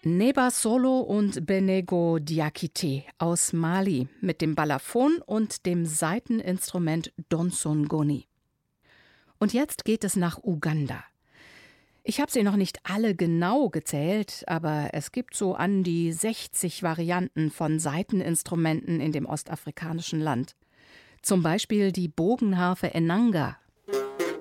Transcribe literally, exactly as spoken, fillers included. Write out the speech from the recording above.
Neba Solo und Benego Diakité aus Mali mit dem Balafon und dem Saiteninstrument Donsongoni. Und jetzt geht es nach Uganda. Ich habe sie noch nicht alle genau gezählt, aber es gibt so an die sechzig Varianten von Saiteninstrumenten in dem ostafrikanischen Land. Zum Beispiel die Bogenharfe Enanga